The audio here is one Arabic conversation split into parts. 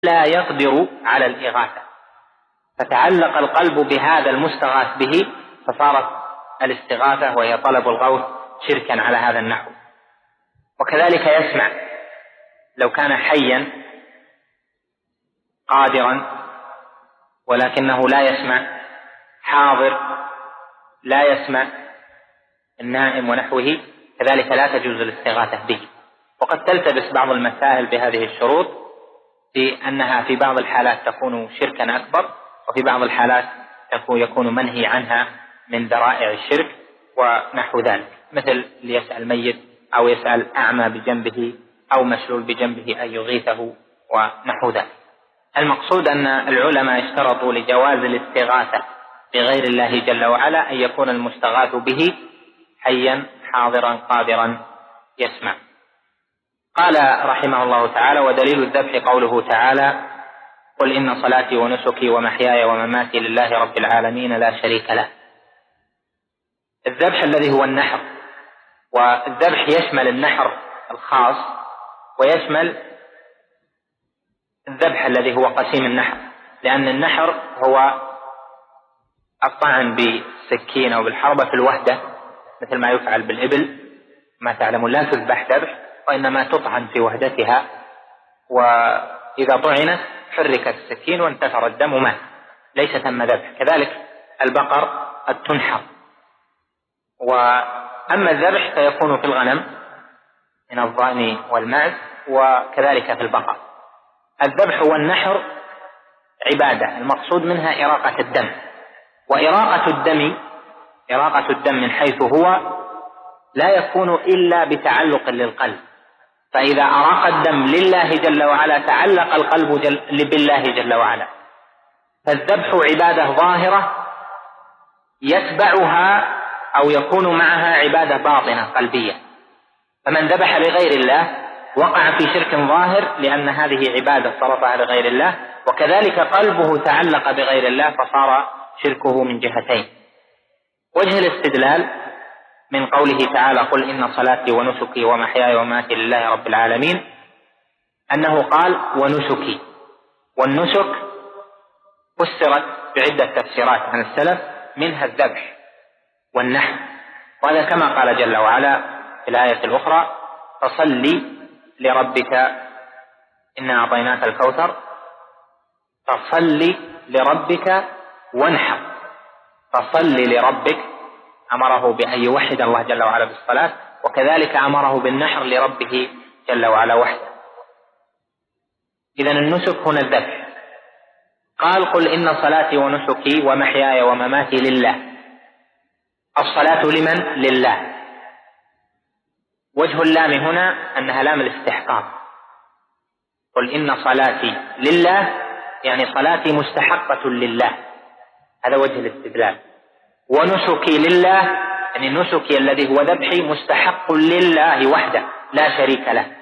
لا يقدر على الإغاثة، فتعلق القلب بهذا المستغاث به، فصارت الاستغاثة وهي طلب الغوث شركا على هذا النحو. وكذلك يسمع، لو كان حيا قادرا ولكنه لا يسمع، حاضر لا يسمع، النائم ونحوه، كذلك لا تجوز الاستغاثة به. وقد تلتبس بعض المسائل بهذه الشروط، في أنها في بعض الحالات تكون شركا أكبر، وفي بعض الحالات يكون منهي عنها من ذرائع الشرك ونحو ذلك، مثل ليسأل ميت أو يسأل أعمى بجنبه أو مشلول بجنبه أن يغيثه ونحو ذلك. المقصود أن العلماء اشترطوا لجواز الاستغاثة بغير الله جل وعلا أن يكون المستغاث به حيا حاضرا قادرا يسمع. قال رحمه الله تعالى: ودليل الذبح قوله تعالى: قل إن صلاتي ونسكي ومحياي ومماتي لله رب العالمين لا شريك له. الذبح الذي هو النحر، والذبح يشمل النحر الخاص ويشمل الذبح الذي هو قسيم النحر، لأن النحر هو الطعن بالسكين أو بالحربة في الوحدة، مثل ما يفعل بالإبل، ما تعلمون لا تذبح ذبح وإنما تطعن في وحدتها، وإذا طعنت حركت السكين وانتثر الدم ومات، ليس ثم ذبح. كذلك البقر قد تنحر. وأما الذبح فيكون في الغنم من الضأن والمعز، وكذلك في البقر. الذبح والنحر عبادة، المقصود منها إراقة الدم، وإراقة الدم من حيث هو لا يكون إلا بتعلق للقلب، فإذا أراق الدم لله جل وعلا تعلق القلب بالله جل وعلا. فالذبح عبادة ظاهرة يتبعها أو يكون معها عبادة باطنة قلبية، فمن ذبح لغير الله وقع في شرك ظاهر، لأن هذه عبادة صرفها لغير الله، وكذلك قلبه تعلق بغير الله فصار شركه من جهتين. وجه الاستدلال من قوله تعالى: قل إن صلاتي ونسكي ومحياي ومماتي لله رب العالمين، أنه قال ونسكي، والنسك فسرت بعدة تفسيرات عن السلف، منها الذبح والنحر، وهذا كما قال جل وعلا في الآية الأخرى: فصل لربك إنا أعطيناك الكوثر فصل لربك وانحر. فصل لربك أمره بأن يوحد الله جل وعلا بالصلاة، وكذلك أمره بالنحر لربه جل وعلا وحده. إذن النسك هنا الذبح. قال: قل إن صلاتي ونسكي ومحياي ومماتي لله. الصلاة لمن؟ لله. وجه اللام هنا أنها لام الاستحقاق. قل إن صلاتي لله يعني صلاتي مستحقة لله، هذا وجه الاستدلال. ونسكي لله يعني نسكي الذي هو ذبحي مستحق لله وحده لا شريك له.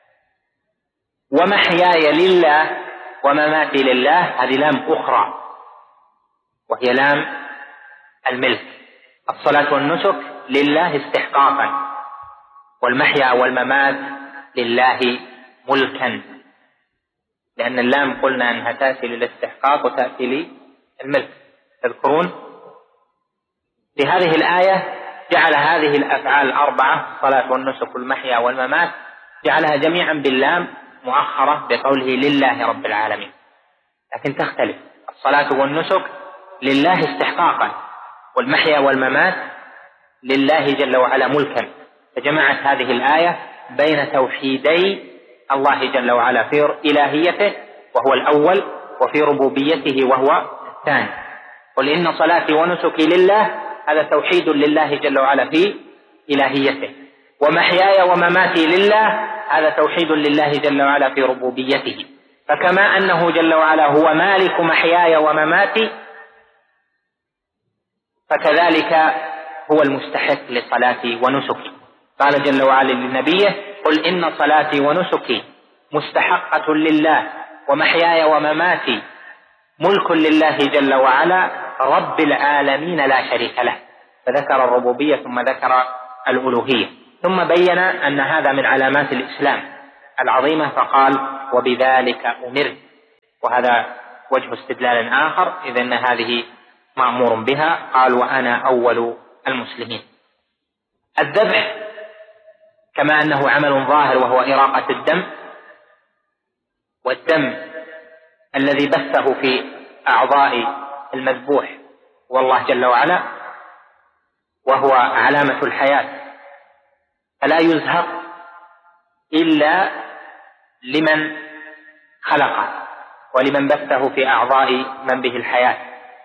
ومحياي لله ومماتي لله، هذه لام أخرى وهي لام الملك. الصلاة والنسك لله استحقاقا، والمحيا والممات لله ملكا، لأن اللام قلنا أنها تأتي للاستحقاق وتأتي للملك. تذكرون في هذه الآية جعل هذه الأفعال الأربعة، الصلاة والنسك والمحيا والممات، جعلها جميعا باللام مؤخرة بقوله لله رب العالمين. لكن تختلف، الصلاة والنسك لله استحقاقا، والمحيا والممات لله جل وعلا ملكا، فجمعت هذه الآية بين توحيدي الله جل وعلا في إلهيته وهو الأول، وفي ربوبيته وهو الثاني. قل إن صلاتي ونسكي لله، هذا توحيد لله جل وعلا في إلهيته. ومحياي ومماتي لله، هذا توحيد لله جل وعلا في ربوبيته. فكما أنه جل وعلا هو مالك محياي ومماتي، فكذلك هو المستحق لصلاتي ونسكي. قال جل وعلا لنبيه: قل إن صلاتي ونسكي مستحقة لله ومحياي ومماتي ملك لله جل وعلا رب العالمين لا شريك له. فذكر الربوبية ثم ذكر الألوهية، ثم بين أن هذا من علامات الإسلام العظيمة، فقال: وبذلك أمرت وهذا وجه استدلال آخر، إذ أن هذه مأمور بها. قال وأنا أول المسلمين. الذبح كما أنه عمل ظاهر وهو إراقة الدم، والدم الذي بثه في أعضاء المذبوح والله جل وعلا وهو علامة الحياة، فلا يزهق إلا لمن خلقه ولمن بثه في أعضاء من به الحياة.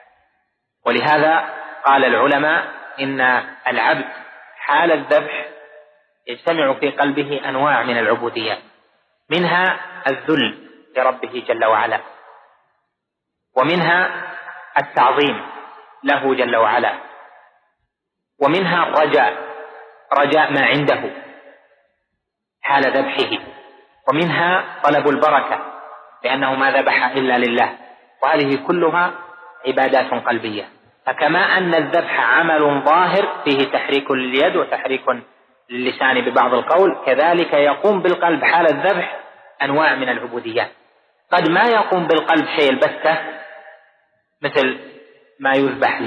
ولهذا قال العلماء إن العبد حال الذبح يجتمع في قلبه أنواع من العبوديات، منها الذل لربه جل وعلا، ومنها التعظيم له جل وعلا، ومنها رجاء ما عنده حال ذبحه، ومنها طلب البركة لأنه ما ذبح إلا لله. وهذه كلها عبادات قلبية. فكما أن الذبح عمل ظاهر فيه تحريك لليد وتحريك للسان ببعض القول، كذلك يقوم بالقلب حال الذبح أنواع من العبوديات. قد ما يقوم بالقلب شيء البتة، مثل ما يذبح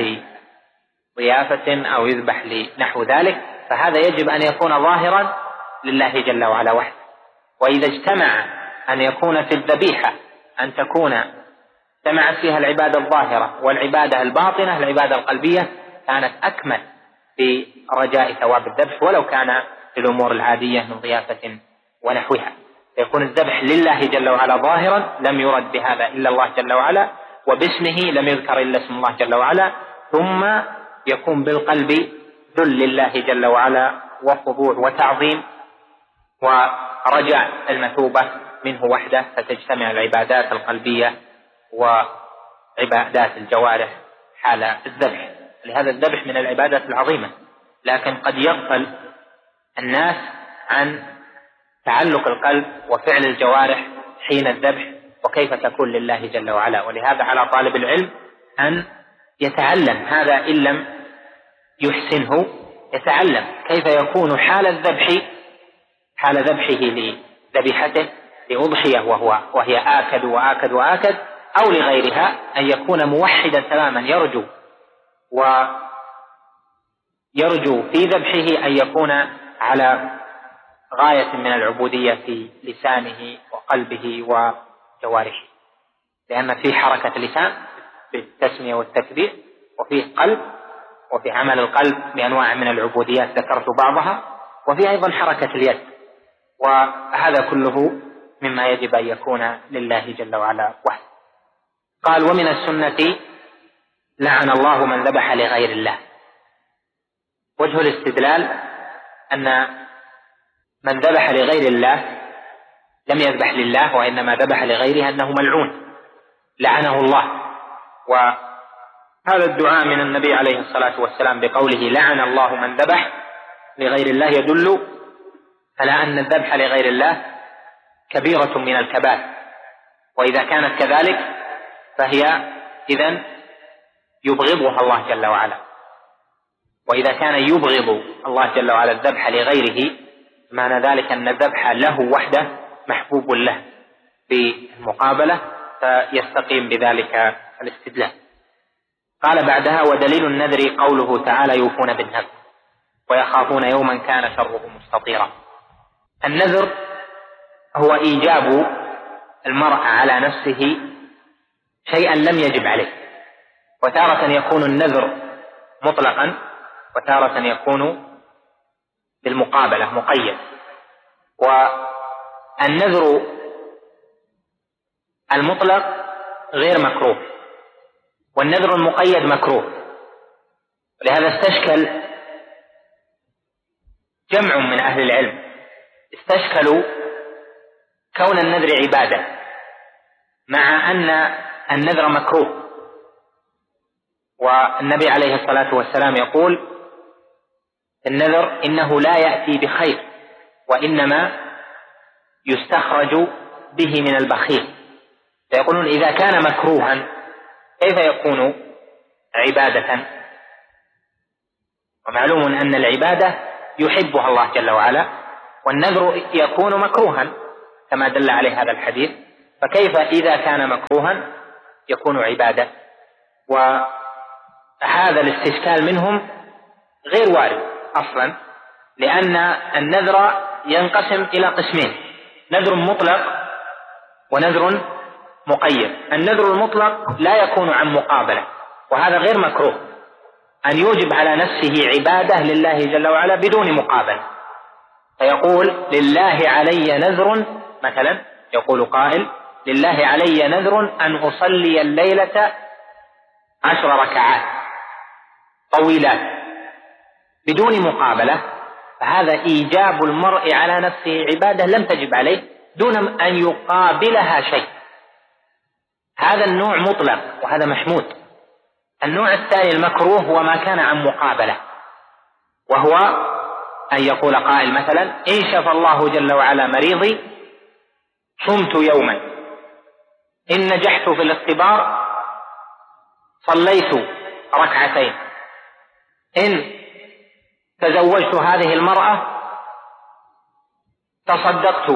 لضيافة أو يذبح لنحو ذلك، فهذا يجب أن يكون ظاهرا لله جل وعلا وحده. وإذا اجتمع أن يكون في الذبيحة أن تكون اجتمعت فيها العبادة الظاهرة والعبادة الباطنة العبادة القلبية، كانت أكمل في رجاء ثواب الذبح ولو كان في الأمور العادية من ضيافة ونحوها. يكون الذبح لله جل وعلا ظاهرا، لم يرد بهذا إلا الله جل وعلا، وباسمه لم يذكر إلا اسم الله جل وعلا، ثم يكون بالقلب ذل لله جل وعلا وخضوع وتعظيم ورجاء المثوبة منه وحده، فتجتمع العبادات القلبية وعبادات الجوارح حال الذبح. لهذا الذبح من العبادات العظيمة، لكن قد يغفل الناس عن تعلق القلب وفعل الجوارح حين الذبح وكيف تكون لله جل وعلا. ولهذا على طالب العلم أن يتعلم هذا، إن لم يحسنه يتعلم كيف يكون حال ذبحه لذبيحته لأضحية وهي آكد وآكد وآكد، أو لغيرها، أن يكون موحدا تماما، يرجو في ذبحه أن يكون على غاية من العبودية في لسانه وقلبه وجوارحه، لأن في حركة لسان بالتسمية والتكبير، وفيه قلب، وفي عمل القلب بأنواع من العبوديات ذكرت بعضها، وفي أيضا حركة اليد، وهذا كله مما يجب أن يكون لله جل وعلا وحده. قال ومن السنة لعن الله من ذبح لغير الله. وجه الاستدلال أن من ذبح لغير الله لم يذبح لله وإنما ذبح لغيره أنه ملعون لعنه الله. وهذا الدعاء من النبي عليه الصلاة والسلام بقوله لعن الله من ذبح لغير الله يدل على أن الذبح لغير الله كبيرة من الكبائر، وإذا كانت كذلك فهي إذن يبغضها الله جل وعلا. وإذا كان يبغض الله جل وعلا الذبح لغيره، معنى ذلك أن الذبح له وحده محبوب له بالمقابلة، فيستقيم بذلك الاستدلال. قال بعدها ودليل النذر قوله تعالى يوفون بالنذر ويخافون يوما كان شره مستطيرا. النذر هو إيجاب المرء على نفسه شيئا لم يجب عليه، وتارة يكون النذر مطلقا وتارة يكون بالمقابلة مقيد. والنذر المطلق غير مكروه، والنذر المقيد مكروه. ولهذا استشكل جمع من أهل العلم، استشكلوا كون النذر عبادة مع أن النذر مكروه، والنبي عليه الصلاة والسلام يقول النذر إنه لا يأتي بخير وإنما يستخرج به من البخيل. فيقولون إذا كان مكروها كيف يكون عبادة؟ ومعلوم أن العبادة يحبها الله جل وعلا، والنذر يكون مكروها كما دل عليه هذا الحديث، فكيف إذا كان مكروها يكون عبادة؟ وهذا الاستشكال منهم غير وارد أصلا، لأن النذر ينقسم إلى قسمين: نذر مطلق ونذر مقيد. النذر المطلق لا يكون عن مقابلة، وهذا غير مكروه، أن يوجب على نفسه عبادة لله جل وعلا بدون مقابلة، فيقول: لله علي نذر، مثلا يقول قائل: لله علي نذر أن أصلي الليلة 10 ركعات طويلات بدون مقابلة، فهذا إيجاب المرء على نفسه عبادة لم تجب عليه دون أن يقابلها شيء. هذا النوع مطلق وهذا محمود. النوع الثاني المكروه هو ما كان عن مقابلة، وهو أن يقول قائل مثلا: إن شفى الله جل وعلا مريضي صمت يوما، إن نجحت في الاختبار صليت ركعتين، إن تزوجت هذه المرأة تصدقت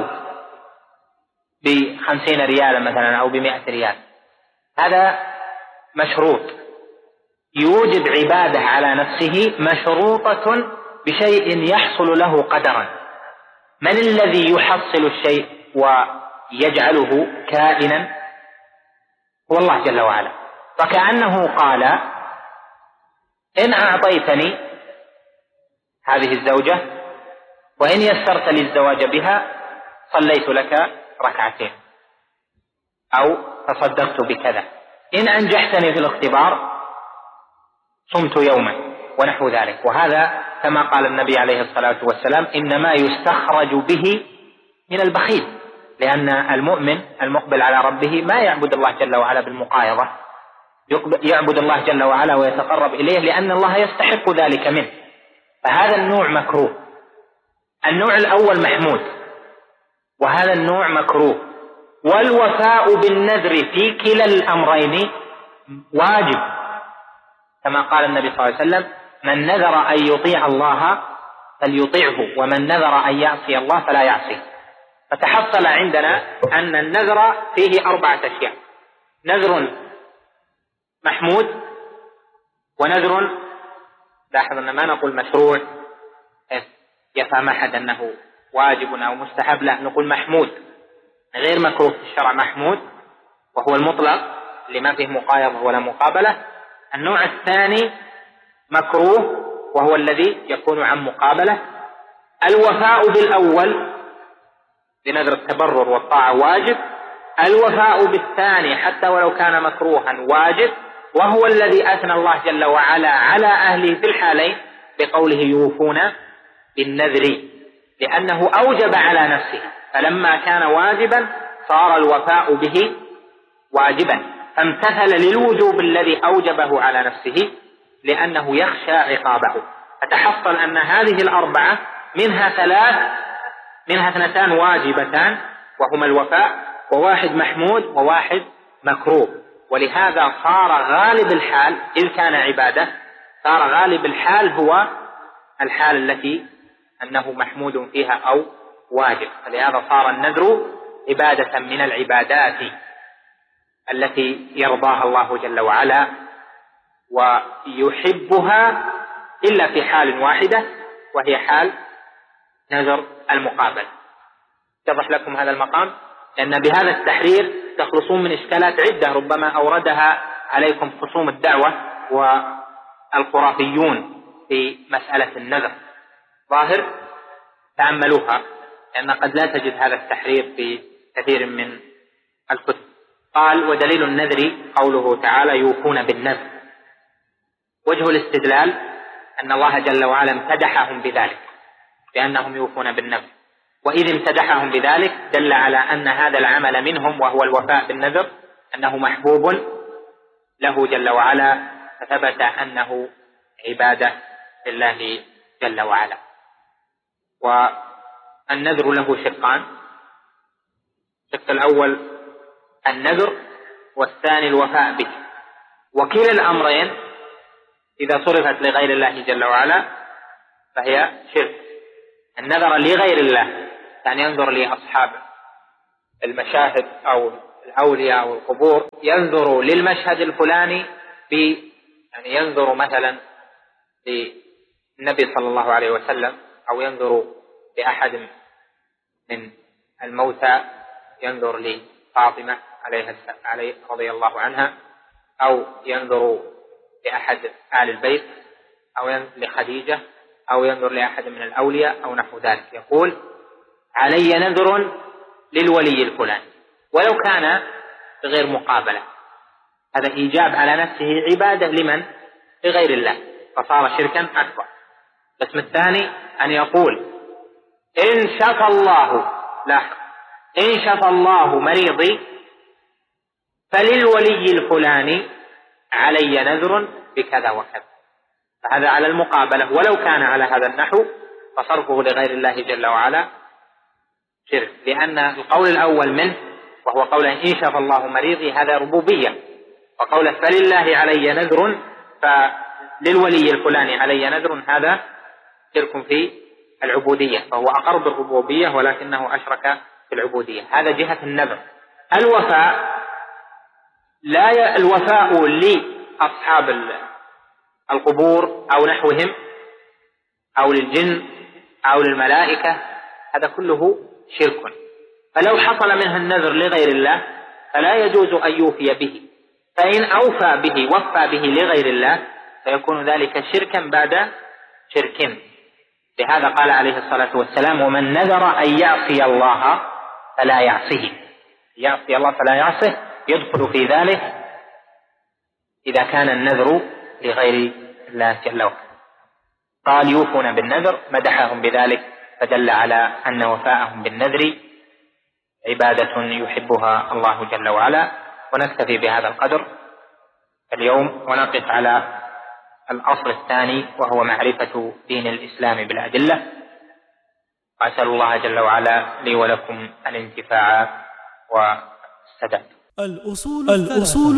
ب50 ريالا مثلا أو ب100 ريال. هذا مشروط، يوجب عبادة على نفسه مشروطة بشيء يحصل له قدرا. من الذي يحصل الشيء ويجعله كائنا؟ هو الله جل وعلا. فكأنه قال: إن أعطيتني هذه الزوجة وإن يسرت لي الزواج بها صليت لك ركعتين أو تصدقت بكذا، إن أنجحتني في الاختبار صمت يوما، ونحو ذلك. وهذا كما قال النبي عليه الصلاة والسلام: إنما يستخرج به من البخيل، لأن المؤمن المقبل على ربه ما يعبد الله جل وعلا بالمقايضة، يعبد الله جل وعلا ويتقرب إليه لأن الله يستحق ذلك منه. فهذا النوع مكروه. النوع الأول محمود، وهذا النوع مكروه. والوفاء بالنذر في كلا الأمرين واجب، كما قال النبي صلى الله عليه وسلم: من نذر أن يطيع الله فليطيعه، ومن نذر أن يعصي الله فلا يعصيه. فتحصل عندنا أن النذر فيه 4 أشياء: نذر محمود، ونذر، لاحظ أن ما نقول مشروع يفهم أحد أنه واجب أو مستحب، لا، نقول محمود، غير مكروه في الشرع، محمود، وهو المطلق اللي ما فيه مقايضة ولا مقابلة. النوع الثاني مكروه، وهو الذي يكون عن مقابلة. الوفاء بالأول بنذر التبرر والطاعة واجب، الوفاء بالثاني حتى ولو كان مكروها واجب، وهو الذي أثنى الله جل وعلا على أهله في الحالين بقوله: يوفون بالنذر، لأنه أوجب على نفسه، فلما كان واجبا صار الوفاء به واجبا، فامتثل للوجوب الذي أوجبه على نفسه لأنه يخشى عقابه. فتحصل أن هذه 4 منها 3 منها 2 واجبتان، وهما الوفاء، و1 محمود و1 مكروه. ولهذا صار غالب الحال، إذ كان عبادة، صار غالب الحال هو الحال التي أنه محمود فيها أو واجب. فلهذا صار النذر عبادة من العبادات التي يرضاها الله جل وعلا ويحبها، إلا في حال واحدة، وهي حال نذر المقابل. يتضح لكم هذا المقام؟ لأن بهذا التحرير تخلصون من إشكالات عدة ربما أوردها عليكم خصوم الدعوة والخرافيون في مسألة النذر. ظاهر تأملوها، لأن قد لا تجد هذا التحرير في كثير من الكتب. قال: ودليل النذر قوله تعالى: يوفون بالنذر. وجه الاستدلال أن الله جل وعلا امتدحهم بذلك، بأنهم يوفون بالنذر، وإذ امتدحهم بذلك دل على أن هذا العمل منهم وهو الوفاء بالنذر أنه محبوب له جل وعلا، فثبت أنه عبادة لله جل وعلا. والنذر له شقان: الشق الأول النذر، والثاني الوفاء به. وكلا الأمرين إذا صرفت لغير الله جل وعلا فهي شرك. النذر لغير الله، يعني ينظر لأصحاب المشاهد أو الأولياء والقبور ينظر للمشهد الفلاني يعني ينظر مثلا للنبي صلى الله عليه وسلم، أو ينظر لأحد من الموتى، ينظر لفاطمة عليه رضي الله عنها، أو ينظر لأحد آل البيت، أو لخديجة، أو ينظر لأحد من الأولياء أو نحو ذلك، يقول علي نذر للولي الفلاني ولو كان بغير مقابلة. هذا إيجاب على نفسه عبادة لمن؟ لغير الله، فصار شركا أكبر. القسم الثاني أن يقول إن شفى الله، لاحظ، إن شفى الله مريضي فللولي الفلاني علي نذر بكذا وكذا، فهذا على المقابلة، ولو كان على هذا النحو فصرفه لغير الله جل وعلا شرك، لأن القول الأول منه وهو قول إن شفى الله مريضي هذا ربوبية، وقوله فلله علي نذر فللولي الفلاني علي نذر هذا شرك في العبودية، فهو أقر بالربوبية ولكنه أشرك في العبودية. هذا جهة النذر. الوفاء لأصحاب القبور أو نحوهم أو للجن أو للملائكة هذا كله شرك، فلو حصل منه النذر لغير الله فلا يجوز أن يوفي به، فإن أوفى به وفى به لغير الله فيكون ذلك شركا بعد شرك. لهذا قال عليه الصلاة والسلام ومن نذر أن يعصي الله فلا يعصيه، يعصي الله فلا يعصيه، يدخل في ذلك إذا كان النذر لغير الله جل وعلا. قال يوفون بالنذر، مدحهم بذلك فدل على أن وفاءهم بالنذر عبادة يحبها الله جل وعلا. ونكتفي بهذا القدر اليوم ونقف على الأصل الثاني وهو معرفة دين الإسلام بالأدلة، وأسأل الله جل وعلا لي ولكم الانتفاع والسداد. الأصول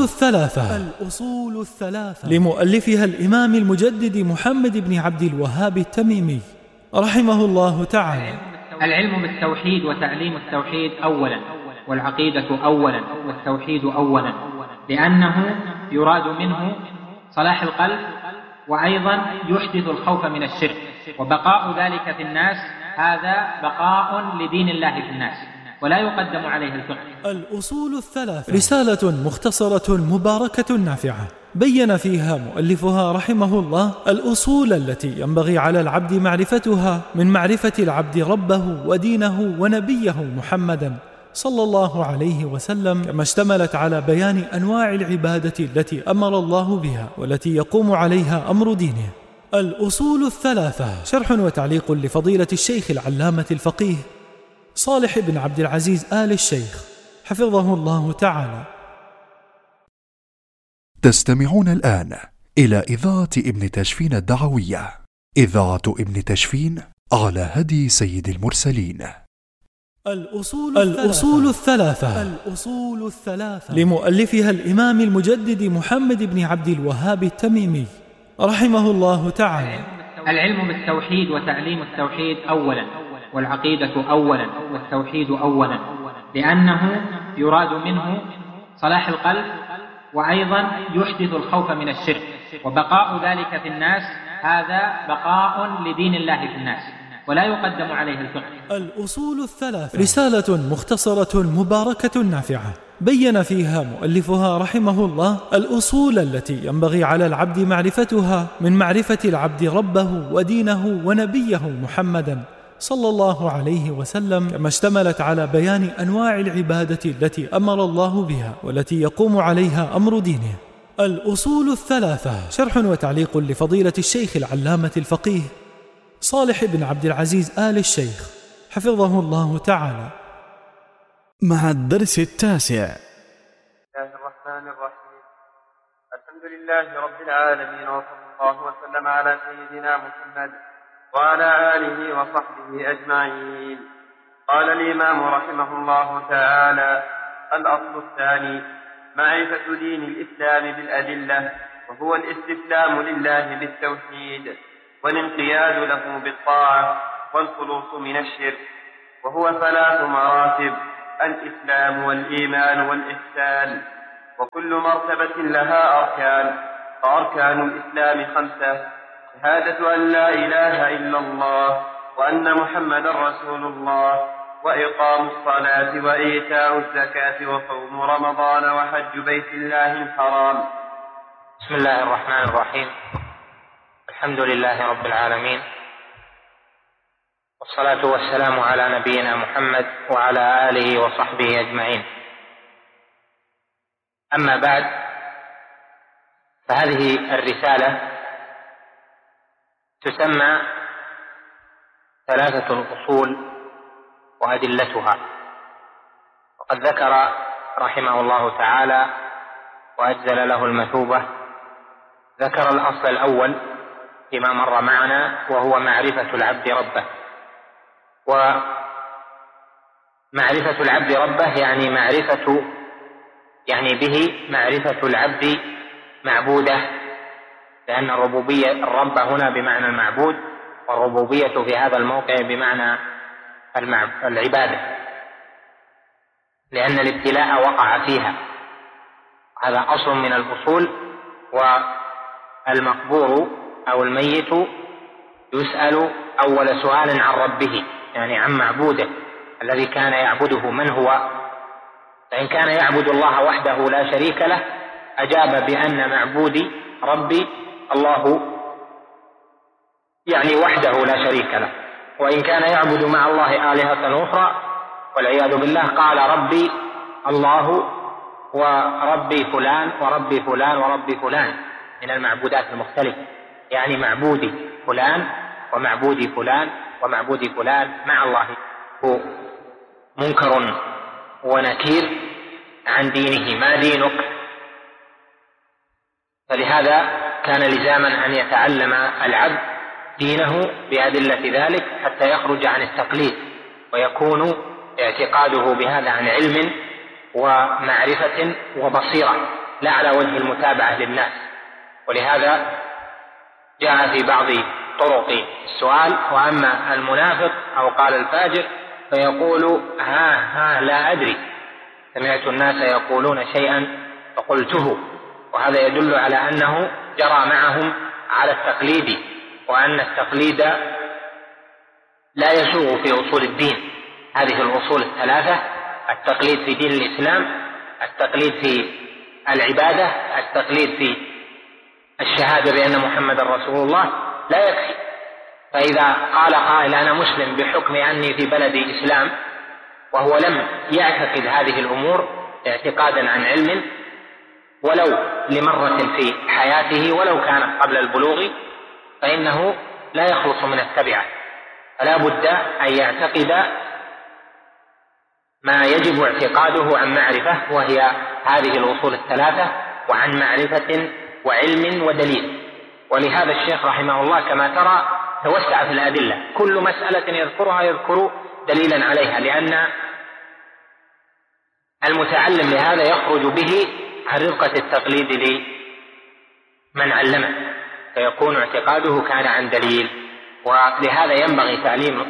الثلاثة لمؤلفها الإمام المجدد محمد بن عبد الوهاب التميمي رحمه الله تعالى. العلم بالتوحيد وتعليم التوحيد أولا، والعقيدة أولا، والتوحيد أولا، لأنه يراد منه صلاح القلب، وأيضا يحدث الخوف من الشرك، وبقاء ذلك في الناس هذا بقاء لدين الله في الناس ولا يقدم عليه الفقه. الأصول الثلاثة رسالة مختصرة مباركة نافعة بين فيها مؤلفها رحمه الله الأصول التي ينبغي على العبد معرفتها من معرفة العبد ربه ودينه ونبيه محمدا صلى الله عليه وسلم، كما اشتملت على بيان أنواع العبادة التي أمر الله بها والتي يقوم عليها أمر دينه. الأصول الثلاثة شرح وتعليق لفضيلة الشيخ العلامة الفقيه صالح بن عبد العزيز آل الشيخ حفظه الله تعالى. تستمعون الآن إلى إذاعة ابن تشفين الدعوية، إذاعة ابن تشفين على هدي سيد المرسلين. الأصول الثلاثة لمؤلفها الإمام المجدد محمد بن عبد الوهاب التميمي رحمه الله تعالى. العلم بالتوحيد وتعليم التوحيد أولا، والعقيدة أولا، والتوحيد أولا، لأنه يراد منه صلاح القلب، وأيضا يحدث الخوف من الشرك، وبقاء ذلك في الناس هذا بقاء لدين الله في الناس ولا يقدم عليه الفقه. الأصول الثلاثة رسالة مختصرة مباركة نافعة بين فيها مؤلفها رحمه الله الأصول التي ينبغي على العبد معرفتها من معرفة العبد ربه ودينه ونبيه محمدا صلى الله عليه وسلم، كما اشتملت على بيان أنواع العبادة التي أمر الله بها والتي يقوم عليها أمر دينه. الأصول الثلاثة شرح وتعليق لفضيلة الشيخ العلامة الفقيه صالح بن عبد العزيز آل الشيخ حفظه الله تعالى. مع الدرس التاسع. بسم الله الرحمن الرحيم. الحمد لله رب العالمين، وصلى الله وسلم على سيدنا محمد وعلى آله وصحبه أجمعين. قال الإمام رحمه الله تعالى: الأصل الثاني معرفة دين الإسلام بالأدلة، وهو الاستسلام لله بالتوحيد والانقياد له بالطاعة والخلوص من الشرك، وهو 3 مراتب: الإسلام والإيمان والإحسان، وكل مرتبة لها أركان، فأركان الإسلام 5: شهادة أن لا إله إلا الله وأن محمدا رسول الله، وإقام الصلاة وإيتاء الزكاة وصوم رمضان وحج بيت الله الحرام. بسم الله الرحمن الرحيم. الحمد لله رب العالمين، والصلاة والسلام على نبينا محمد وعلى آله وصحبه أجمعين. أما بعد، فهذه الرسالة تسمى 3 الأصول وأدلتها. وقد ذكر رحمه الله تعالى وأجزل له المثوبة، ذكر الأصل الأول فيما مر معنا، وهو معرفة العبد ربه. ومعرفة العبد ربه يعني به معرفة العبد معبوده، لأن الرب هنا بمعنى المعبود، والربوبية في هذا الموقع بمعنى العبادة، لأن الابتلاء وقع فيها. هذا أصل من الأصول. والمقبور أو الميت يسأل أول سؤال عن ربه، يعني عن معبوده الذي كان يعبده من هو. فإن كان يعبد الله وحده لا شريك له، أجاب بأن معبودي ربي الله، يعني وحده لا شريك له. وإن كان يعبد مع الله آلهة أخرى والعياذ بالله، قال ربي الله وربي فلان وربي فلان وربي فلان من المعبودات المختلفة، يعني معبودي فلان ومعبودي فلان ومعبودي فلان مع الله هو منكر ونكير عن دينه. ما دينك؟ فلهذا كان لزاما أن يتعلم العبد دينه بأدلة ذلك حتى يخرج عن التقليد، ويكون اعتقاده بهذا عن علم ومعرفة وبصيرة، لا على وجه المتابعة للناس. ولهذا جاء في بعض طرق السؤال: وأما المنافق أو قال الفاجر فيقول ها لا أدري، سمعت الناس يقولون شيئا فقلته. وهذا يدل على أنه جرى معهم على التقليد، وأن التقليد لا يسوغ في أصول الدين. هذه الأصول 3: التقليد في دين الإسلام، التقليد في العبادة، التقليد في الشهادة بأن محمد رسول الله، لا يكفي. فإذا قال قائل أنا مسلم بحكم أني في بلد إسلام، وهو لم يعتقد هذه الأمور اعتقادا عن علم ولو لمرة في حياته ولو كانت قبل البلوغ، فإنه لا يخلص من التبعة. فلا بد أن يعتقد ما يجب اعتقاده عن معرفة، وهي هذه الأصول 3، وعن معرفة وعلم ودليل. ولهذا الشيخ رحمه الله كما ترى توسع في الأدلة، كل مسألة يذكرها يذكر دليلا عليها، لأن المتعلم لهذا يخرج به عن رقة التقليد لمن علمه، فيكون اعتقاده كان عن دليل. ولهذا ينبغي تعليم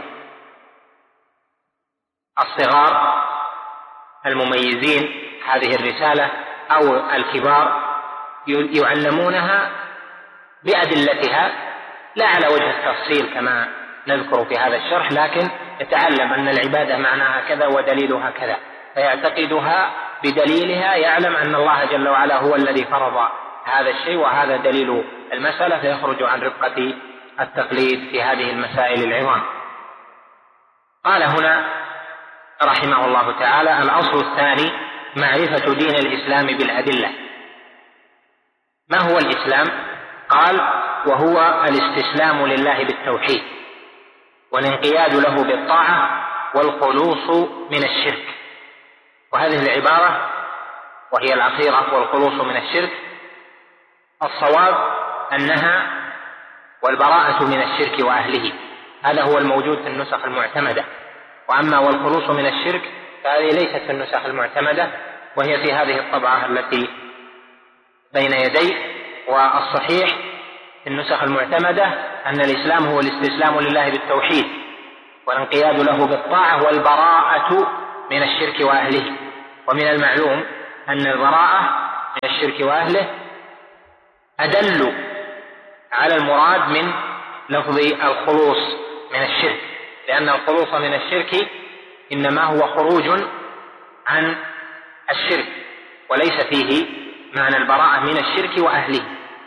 الصغار المميزين هذه الرسالة أو الكبار، يعلمونها بأدلتها، لا على وجه التفصيل كما نذكر في هذا الشرح، لكن يتعلم أن العبادة معناها كذا ودليلها كذا، فيعتقدها بدليلها، يعلم أن الله جل وعلا هو الذي فرض هذا الشيء وهذا دليل المسألة، فيخرج عن رقة التقليد في هذه المسائل العظام. قال هنا رحمه الله تعالى: الأصل الثاني معرفة دين الإسلام بالأدلة. ما هو الإسلام؟ قال: وهو الاستسلام لله بالتوحيد، والانقياد له بالطاعة، والخلوص من الشرك. وهذه العبارة وهي الأخيرة، والخلوص من الشرك، الصواب أنها والبراءة من الشرك وأهله، هذا هو الموجود في النسخ المعتمدة. وأما والخلوص من الشرك فهذه ليست في النسخ المعتمدة، وهي في هذه الطبعة التي بين يدي. والصحيح في النسخ المعتمدة أن الإسلام هو الاستسلام لله بالتوحيد، والانقياد له بالطاعة، والبراءة من الشرك وأهله. ومن المعلوم أن البراءة من الشرك وأهله أدل على المراد من لفظ الخلوص من الشرك، لأن الخلوص من الشرك إنما هو خروج عن الشرك وليس فيه معنى البراءة من الشرك وأهله.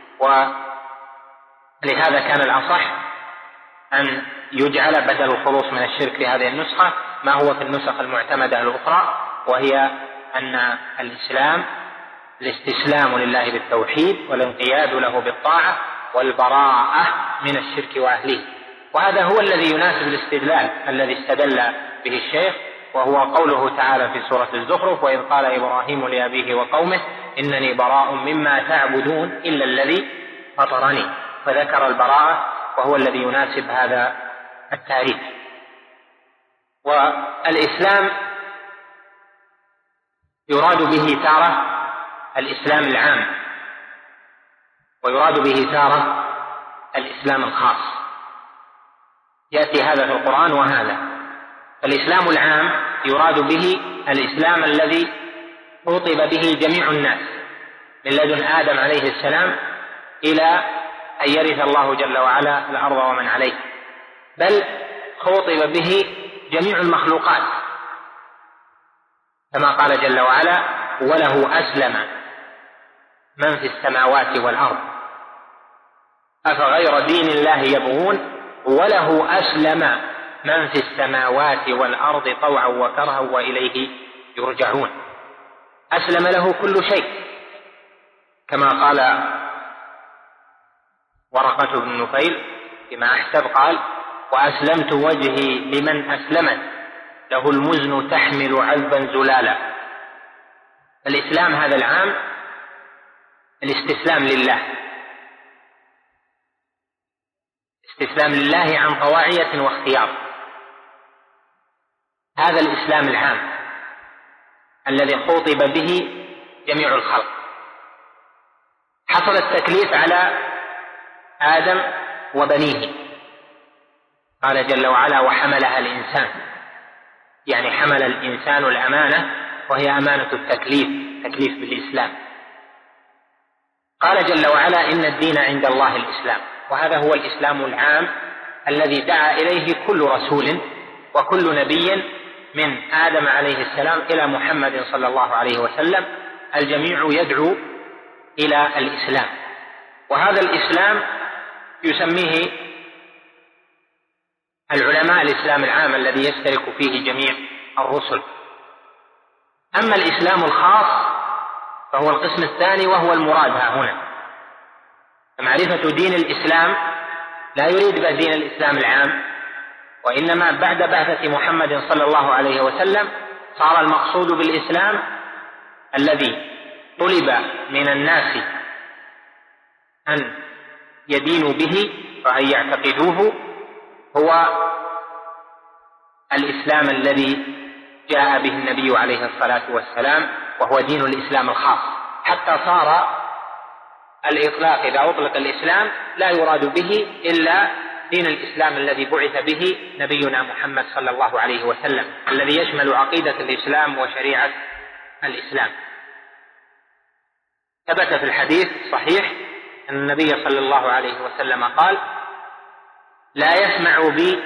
ولهذا كان الأصح أن يجعل بدل الخلوص من الشرك في هذه النسخة ما هو في النسخ المعتمدة الأخرى، وهي أن الإسلام الاستسلام لله بالتوحيد والانقياد له بالطاعة والبراءة من الشرك وأهله. وهذا هو الذي يناسب الاستدلال الذي استدل به الشيخ، وهو قوله تعالى في سورة الزخرف: وإذ قال إبراهيم لأبيه وقومه إنني براء مما تعبدون إلا الذي فطرني، فذكر البراءة وهو الذي يناسب هذا التعريف. والإسلام يراد به تارة الإسلام العام، ويراد به تارة الإسلام الخاص، يأتي هذا في القرآن وهذا. الإسلام العام يراد به الإسلام الذي خُطب به جميع الناس من لدن آدم عليه السلام إلى أن يرث الله جل وعلا الأرض ومن عليه، بل خُطب به جميع المخلوقات، كما قال جل وعلا: وله أسلم من في السماوات والأرض أفغير دين الله يبغون وله أسلم من في السماوات والأرض طوعا وكرها وإليه يرجعون. أسلم له كل شيء، كما قال ورقة بن نفيل فيما أحسب قال: وأسلمت وجهي لمن أسلمت له المزن تحمل عذبا زلالا. الإسلام هذا العام الاستسلام لله، استسلام لله عن طواعية واختيار، هذا الإسلام العام الذي خُطب به جميع الخلق. حصل التكليف على آدم وبنيه، قال جل وعلا: وحملها الإنسان، يعني حمل الإنسان الأمانة، وهي أمانة التكليف، تكليف بالإسلام. قال جل وعلا: إن الدين عند الله الإسلام، وهذا هو الإسلام العام الذي دعا إليه كل رسول وكل نبي من آدم عليه السلام إلى محمد صلى الله عليه وسلم، الجميع يدعو إلى الإسلام. وهذا الإسلام يسميه العلماء الإسلام العام الذي يشترك فيه جميع الرسل. أما الإسلام الخاص فهو القسم الثاني، وهو المراد ها هنا. معرفة دين الإسلام لا يريد به دين الإسلام العام، وإنما بعد بعثة محمد صلى الله عليه وسلم صار المقصود بالإسلام الذي طلب من الناس أن يدينوا به وأن يعتقدوه هو الإسلام الذي جاء به النبي عليه الصلاة والسلام، وهو دين الإسلام الخاص، حتى صار الإطلاق إذا أطلق الإسلام لا يراد به إلا دين الإسلام الذي بعث به نبينا محمد صلى الله عليه وسلم، الذي يشمل عقيدة الإسلام وشريعة الإسلام. ثبت في الحديث الصحيح أن النبي صلى الله عليه وسلم قال: لا يسمع بي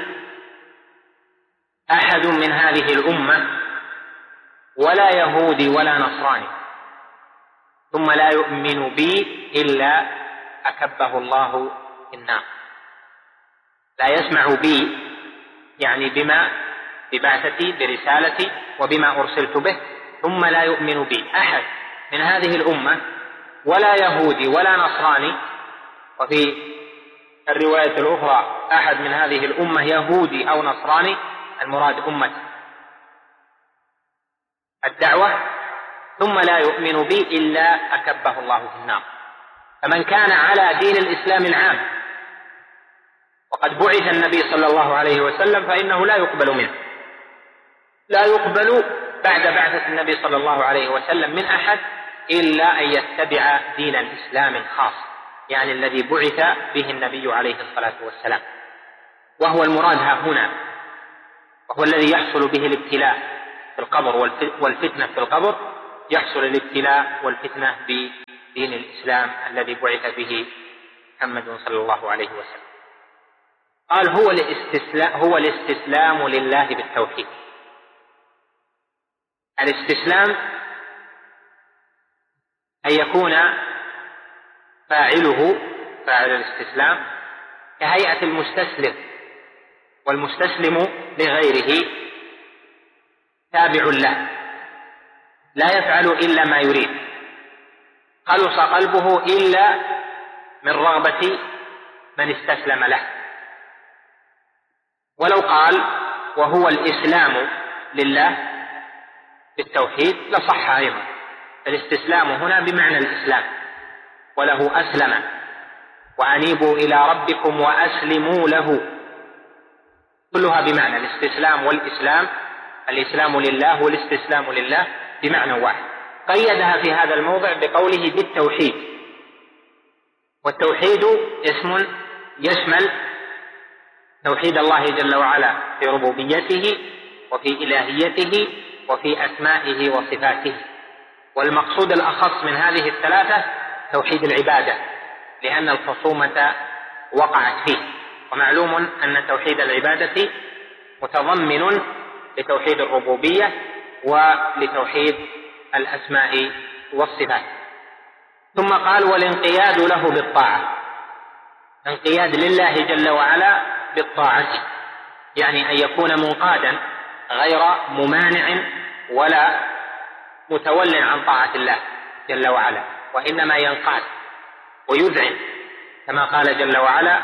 أحد من هذه الأمة ولا يهودي ولا نصراني ثم لا يؤمن بي إلا أكبه الله في النار. لا يسمع بي يعني بما ببعثتي برسالتي وبما أرسلت به، ثم لا يؤمن بي أحد من هذه الأمة ولا يهودي ولا نصراني، وفي الرواية الأخرى أحد من هذه الأمة يهودي أو نصراني، المراد أمة الدعوة، ثم لا يؤمن بي إلا أكبه الله في النار. فمن كان على دين الإسلام العام وقد بعث النبي صلى الله عليه وسلم فإنه لا يقبل منه، لا يقبل بعد بعثة النبي صلى الله عليه وسلم من أحد إلا أن يتبع دين الإسلام الخاص، يعني الذي بعث به النبي عليه الصلاة والسلام، وهو المراد ها هنا، وهو الذي يحصل به الابتلاء في القبر والفتنة في القبر يحصل الابتلاء والفتنة بدين الإسلام الذي بعث به محمد صلى الله عليه وسلم. قال هو الاستسلام لله بالتوحيد. الاستسلام أن يكون فاعل الاستسلام كهيئة المستسلم، والمستسلم لغيره تابع له لا يفعل إلا ما يريد، خلص قلبه إلا من رغبة من استسلم له. ولو قال وهو الإسلام لله بالتوحيد لصح أيضا. الاستسلام هنا بمعنى الإسلام، وله أسلم وأنيبوا إلى ربكم وأسلموا له، كلها بمعنى الاستسلام والإسلام. الإسلام لله والاستسلام لله بمعنى واحد. قيدها في هذا الموضع بقوله بالتوحيد، والتوحيد اسم يشمل توحيد الله جل وعلا في ربوبيته وفي إلهيته وفي أسمائه وصفاته. والمقصود الأخص من هذه الثلاثة توحيد العبادة، لأن الخصومة وقعت فيه. ومعلوم أن توحيد العبادة متضمن لتوحيد الربوبية ولتوحيد الأسماء والصفات. ثم قال والانقياد له بالطاعة، انقياد لله جل وعلا بالطاعة، يعني أن يكون منقادا غير ممانع ولا متول عن طاعة الله جل وعلا، وإنما ينقاد ويذعن، كما قال جل وعلا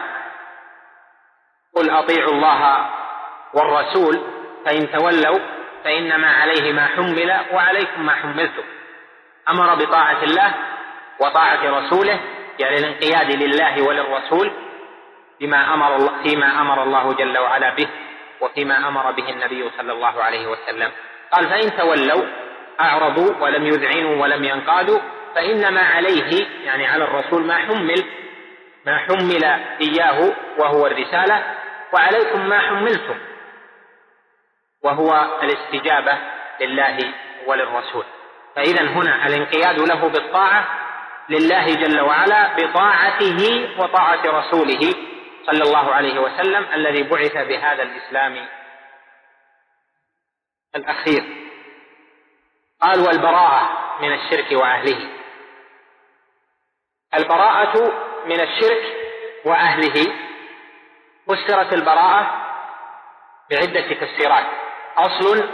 قل أطيعوا الله والرسول فإن تولوا فإنما عليه ما حمل وعليكم ما حملتم. أمر بطاعة الله وطاعة رسوله، يعني الانقياد لله وللرسول فيما أمر الله جل وعلا به وفيما أمر به النبي صلى الله عليه وسلم. قال فإن تولوا أعرضوا ولم يذعنوا ولم ينقادوا فإنما عليه، يعني على الرسول، ما حمل إياه وهو الرسالة، وعليكم ما حملتم وهو الاستجابة لله وللرسول. فإذا هنا الانقياد له بالطاعة لله جل وعلا بطاعته وطاعة رسوله صلى الله عليه وسلم الذي بعث بهذا الإسلام الأخير. قال والبراءة من الشرك وأهله. البراءة من الشرك وأهله فسرت البراءة بعدة تفسيرات، أصل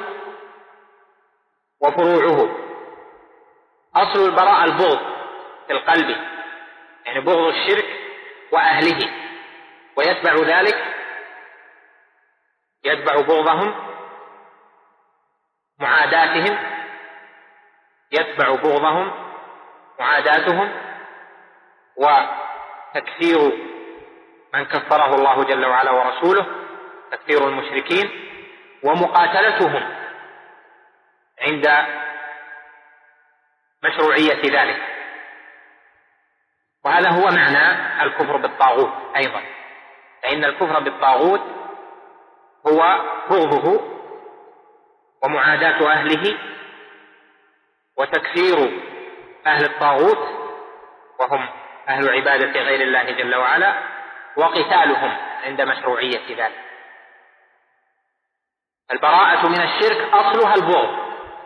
وفروعه. أصل البراءة البغض في القلب، يعني بغض الشرك وأهله، ويتبع ذلك يتبع بغضهم معاداتهم، يتبع بغضهم معاداتهم وتكفير من كفره الله جل وعلا ورسوله، تكفير المشركين، ومقاتلتهم عند مشروعية ذلك. وهذا هو معنى الكفر بالطاغوت أيضا، فإن الكفر بالطاغوت هو بغضه ومعاداة أهله وتكفير أهل الطاغوت وهم أهل عبادة غير الله جل وعلا، وقتالهم عند مشروعية ذلك. البراءة من الشرك أصلها البغض،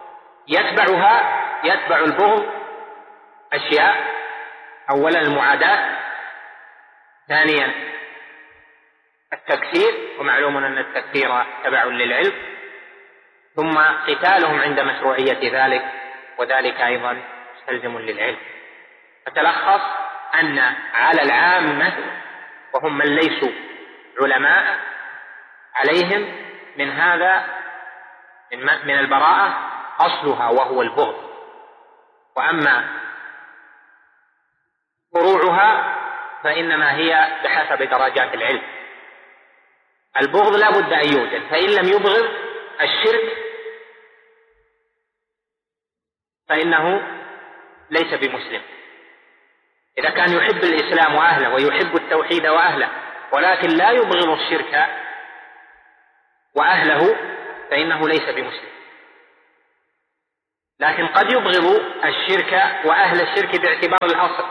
يتبع البغض أشياء: أولا المعاداة، ثانيا التكفير، ومعلوم أن التكفير تبع للعلم، ثم قتالهم عند مشروعية ذلك، وذلك أيضا مستلزم للعلم. فتلخص أن على العامة وهم من ليسوا علماء عليهم من هذا من البراءة أصلها وهو البغض، وأما فروعها فإنما هي بحسب درجات العلم. البغض لا بد أن يوجد، فإن لم يبغض الشرك فإنه ليس بمسلم. إذا كان يحب الإسلام وأهله ويحب التوحيد وأهله ولكن لا يبغض الشرك وأهله فإنه ليس بمسلم. لكن قد يبغض الشرك وأهل الشرك باعتبار الأصل،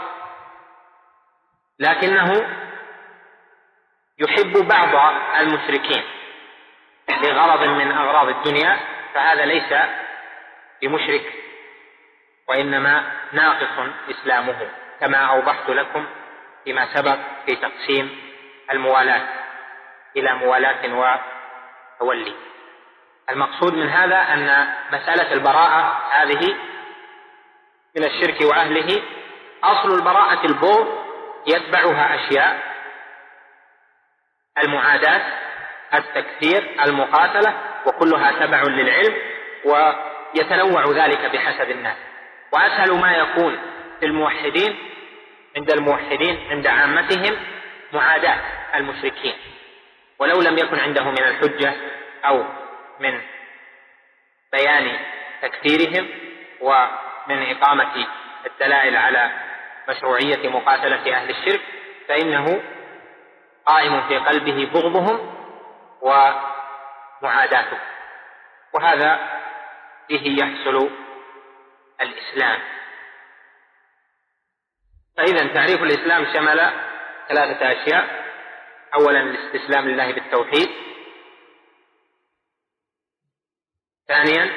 لكنه يحب بعض المشركين لغرض من أغراض الدنيا، فهذا ليس بمشرك، وإنما ناقص إسلامه، كما أوضحت لكم فيما سبق في تقسيم الموالاة إلى موالاة وتولي. المقصود من هذا أن مسألة البراءة هذه من الشرك وأهله أصل البراءة البغض، يتبعها أشياء: المعاداة، التكفير، المقاتلة، وكلها تبع للعلم، ويتنوع ذلك بحسب الناس. وأسهل ما يكون في الموحدين عند عامتهم معاداة المشركين، ولو لم يكن عنده من الحجة أو من بيان تكفيرهم ومن إقامة الدلائل على مشروعية مقاتلة أهل الشرك، فإنه قائم في قلبه بغضهم ومعاداته، وهذا به يحصل الإسلام. فإذا تعريف الإسلام شمل 3 أشياء: أولا الاستسلام لله بالتوحيد، ثانيا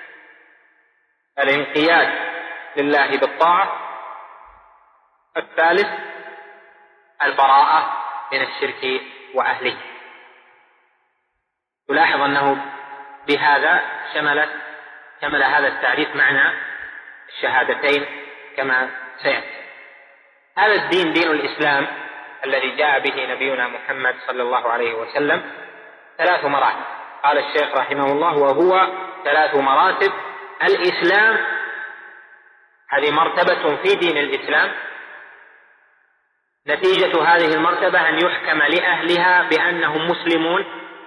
الانقياد لله بالطاعة، الثالث البراءة من الشرك وأهله. تلاحظ أنه بهذا شمل هذا التعريف معنى الشهادتين كما سيأتي. هذا الدين، دين الإسلام الذي جاء به نبينا محمد صلى الله عليه وسلم، 3 مراتب. قال الشيخ رحمه الله: وهو 3 مراتب. الإسلام هذه مرتبة في دين الإسلام، نتيجة هذه المرتبة أن يحكم لأهلها بأنهم مسلمون،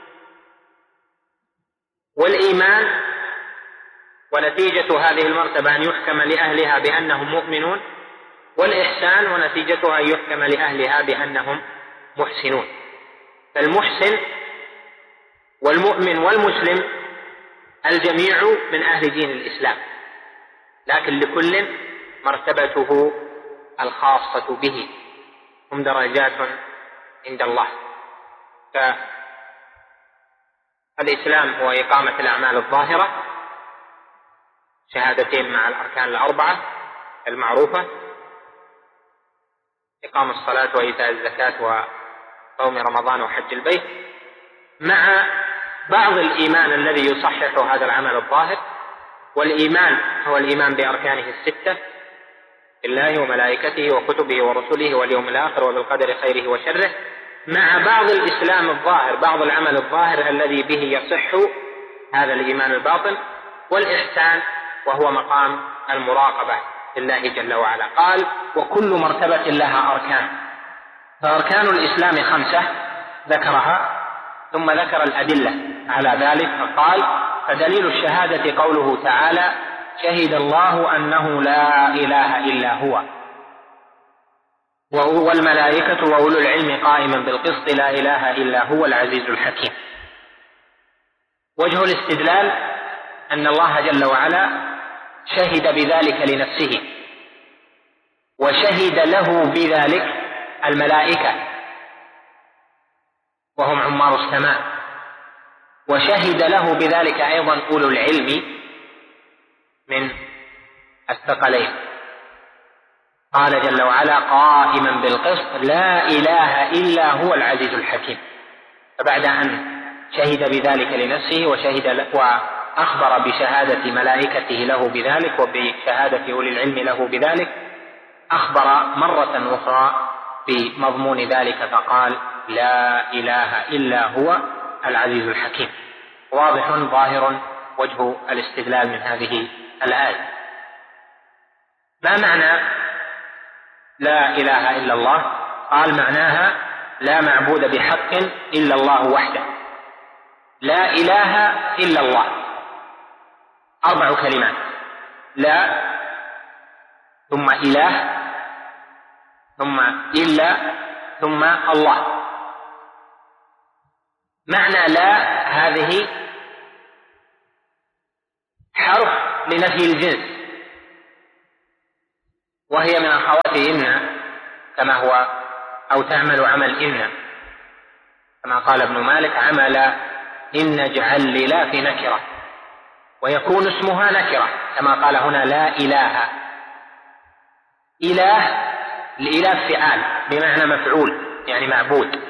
والإيمان، ونتيجة هذه المرتبة أن يحكم لأهلها بأنهم مؤمنون، والإحسان، ونتيجتها أن يحكم لأهلها بأنهم محسنون. فالمحسن والمؤمن والمسلم الجميع من أهل دين الإسلام، لكن لكل مرتبته الخاصة به، هم درجات عند الله. فالإسلام هو إقامة الأعمال الظاهرة، شهادتين مع الأركان ال4 المعروفة: إقام الصلاة وإيتاء الزكاة وصوم رمضان وحج البيت، مع بعض الإيمان الذي يصحح هذا العمل الظاهر. والإيمان هو الإيمان بأركانه ال6: بالله وملائكته وكتبه ورسله واليوم الآخر وبالقدر خيره وشره، مع بعض الإسلام الظاهر، بعض العمل الظاهر الذي به يصح هذا الإيمان الباطن. والإحسان وهو مقام المراقبة لله جل وعلا. قال: وكل مرتبة لها أركان. فأركان الإسلام 5 ذكرها، ثم ذكر الأدلة على ذلك، فقال: فدليل الشهادة قوله تعالى: شهد الله أنه لا إله إلا هو والملائكة وأولو العلم قائما بالقسط لا إله إلا هو العزيز الحكيم. وجه الاستدلال أن الله جل وعلا شهد بذلك لنفسه، وشهد له بذلك الملائكة وهم عمار السماء، وشهد له بذلك أيضا أولو العلم من الثقلين. قال جل وعلا: قائما بالقسط لا إله إلا هو العزيز الحكيم. فبعد أن شهد بذلك لنفسه وأخبر بشهادة ملائكته له بذلك وبشهادة أولي العلم له بذلك، أخبر مرة أخرى بمضمون ذلك فقال: لا إله إلا هو العزيز الحكيم. واضح ظاهر وجه الاستدلال من هذه الآية. ما معنى لا إله إلا الله؟ قال: معناها لا معبود بحق إلا الله وحده، لا إله إلا الله. 4 كلمات: لا، ثم إله، ثم إلا، ثم الله. معنى لا هذه حرف لنفي الجنس، وهي من أخوات إن كما هو، أو تعمل عمل إن، كما قال ابن مالك: عمل إن اجعل للا في نكرة، ويكون اسمها نكرة كما قال هنا: لا إله. إله، الإله فعال بمعنى مفعول يعني معبود،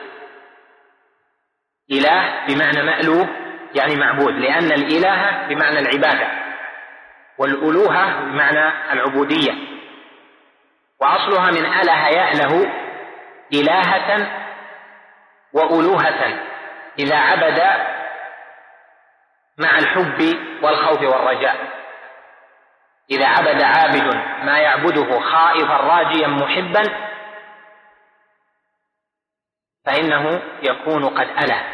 إله بمعنى مألوه يعني معبود، لأن الإله بمعنى العبادة، والألوهة بمعنى العبودية، وأصلها من أله يأله إلهة وألوهة، إذا عبد مع الحب والخوف والرجاء. إذا عبد عابد ما يعبده خائفا راجيا محبا فإنه يكون قد أله.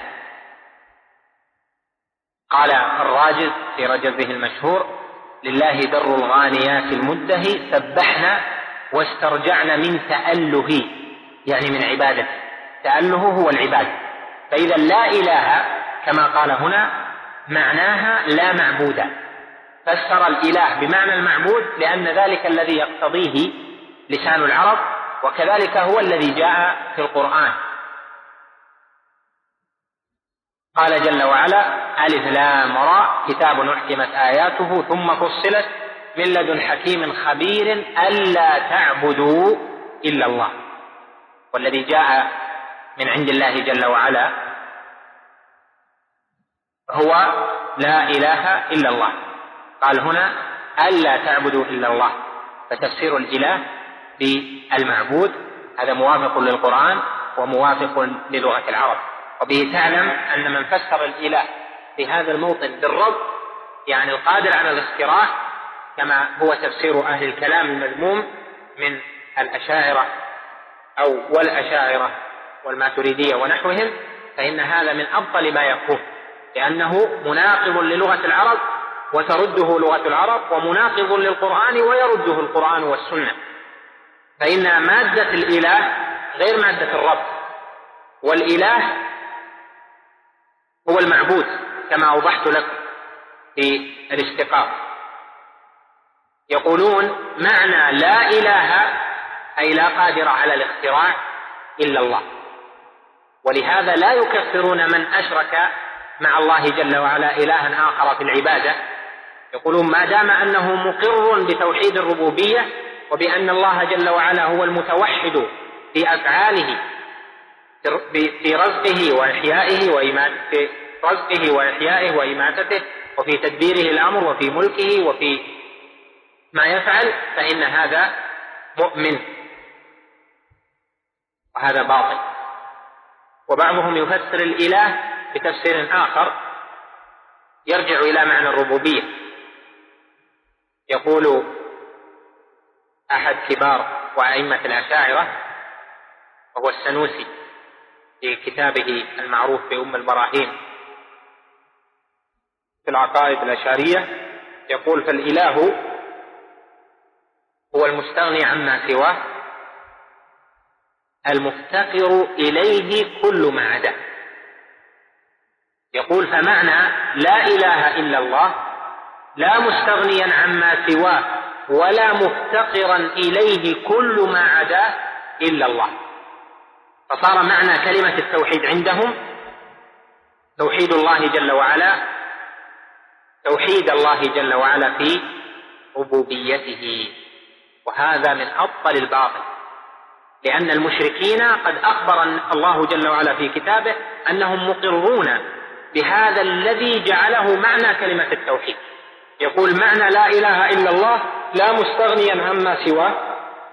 قال الراجز في رجزه المشهور: لله در الغانيات المده سبحنا واسترجعنا من تأله، يعني من عبادته، تأله هو العبادة. فإذا لا إله كما قال هنا معناها لا معبود، فسر الإله بمعنى المعبود لأن ذلك الذي يقتضيه لسان العرب، وكذلك هو الذي جاء في القرآن. قال جل وعلا: ألف لام راء كتاب أحكمت آياته ثم فصلت من لدن حكيم خبير ألا تعبدوا إلا الله. والذي جاء من عند الله جل وعلا هو لا إله إلا الله. قال هنا: ألا تعبدوا إلا الله، فتفسير الإله بالمعبود هذا موافق للقرآن وموافق للغة العرب. وبه تعلم أن من فسر الإله في هذا الموطن بالرب يعني القادر على الاختراع، كما هو تفسير أهل الكلام المذموم من الأشاعرة والأشاعرة والماتريدية ونحوهم، فإن هذا من أبطل ما يكون، لأنه مناقض للغة العرب وترده لغة العرب، ومناقض للقرآن ويرده القرآن والسنة. فإن مادة الإله غير مادة الرب، والإله هو المعبود كما أوضحت لكم في الاشتقاق. يقولون معنى لا إله أي لا قادر على الاختراع إلا الله، ولهذا لا يكفرون من أشرك مع الله جل وعلا إلها آخر في العبادة. يقولون ما دام أنه مقر بتوحيد الربوبية وبأن الله جل وعلا هو المتوحد في أفعاله، في رزقه وإحيائه وإماتته وفي تدبيره الأمر وفي ملكه وفي ما يفعل، فإن هذا مؤمن، وهذا باطل. وبعضهم يفسر الإله بتفسير آخر يرجع إلى معنى الربوبية. يقول أحد كبار وأئمة الأشاعرة وهو السنوسي في كتابه المعروف بأم البراهين في العقائد الأشعرية، يقول: فالإله هو المستغني عما سواه المفتقر إليه كل ما عداه. يقول: فمعنى لا إله إلا الله لا مستغنيا عما سواه ولا مفتقرا إليه كل ما عداه إلا الله. فصار معنى كلمة التوحيد عندهم توحيد الله جل وعلا، توحيد الله جل وعلا في ربوبيته، وهذا من أبطل الباطل، لأن المشركين قد أخبر الله جل وعلا في كتابه أنهم مقرون بهذا الذي جعله معنى كلمة التوحيد. يقول: معنى لا إله إلا الله لا مستغنيا عما سواه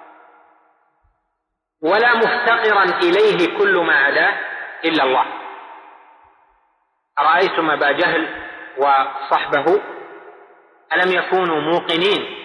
ولا مفتقرا إليه كل ما عداه إلا الله. أرأيتم أبا جهل وصحبه ألم يكونوا موقنين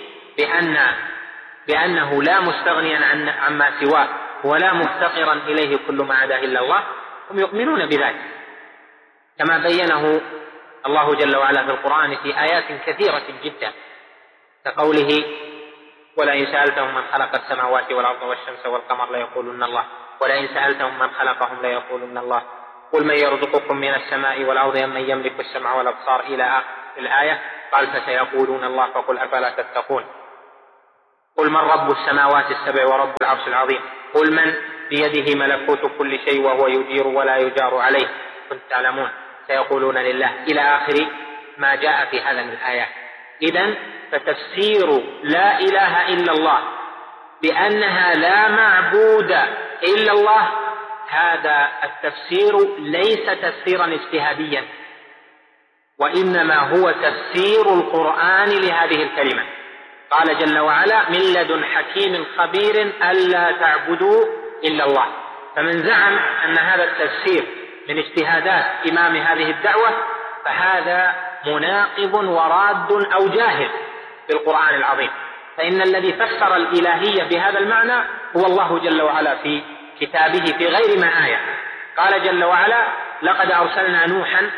بأنه لا مستغنيا عما سواه ولا مفتقرا إليه كل ما عداه إلا الله؟ هم يؤمنون بذلك، كما بينه الله جل وعلا في القرآن في آيات كثيرة جدا، كقوله: ولئن سألتهم من خلق السماوات والأرض والشمس والقمر ليقولن الله ولئن سألتهم من خلقهم ليقولن الله قل من يرزقكم من السماء والأرض أمن يملك السمع والأبصار إلى آخر الآية. قال فسيقولون الله فقل أفلا تتقون. قل من رب السماوات السبع ورب العرش العظيم قل من بيده ملكوت كل شيء وهو يجير ولا يجار عليه كنتم تعلمون سيقولون لله إلى آخر ما جاء في هذا من الآيات. إذن فتفسير لا إله إلا الله بأنها لا معبود إلا الله هذا التفسير ليس تفسيرا اجتهاديا، وإنما هو تفسير القرآن لهذه الكلمة. قال جل وعلا من لدن حكيم خبير ألا تعبدوا إلا الله. فمن زعم أن هذا التفسير من اجتهادات إمام هذه الدعوة فهذا مناقض وراد أو جاهل بالقرآن العظيم، فإن الذي فسر الإلهية بهذا المعنى هو الله جل وعلا في كتابه في غير ما آية. قال جل وعلا لقد أرسلنا نوحا